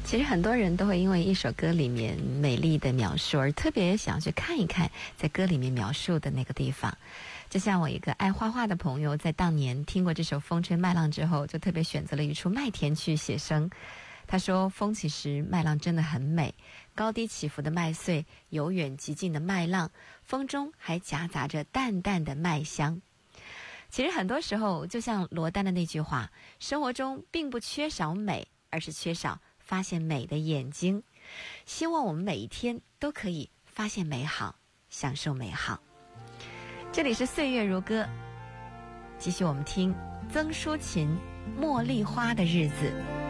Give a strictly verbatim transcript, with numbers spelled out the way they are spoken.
其实很多人都会因为一首歌里面美丽的描述而特别想去看一看在歌里面描述的那个地方。就像我一个爱画画的朋友，在当年听过这首《风吹麦浪》之后，就特别选择了一处麦田去写生。他说，风起时麦浪真的很美，高低起伏的麦穗，由远及近的麦浪，风中还夹杂着淡淡的麦香。其实很多时候就像罗丹的那句话，生活中并不缺少美，而是缺少发现美的眼睛。希望我们每一天都可以发现美好，享受美好。这里是岁月如歌，继续我们听曾淑琴《茉莉花的日子》。